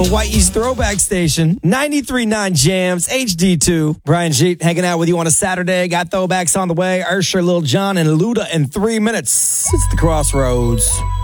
Hawaii's Throwback Station, 93.9 Jams, HD2. Brian Jeet hanging out with you on a Saturday. Got throwbacks on the way. Ursher, Lil Jon, and Luda in 3 minutes. It's the Crossroads.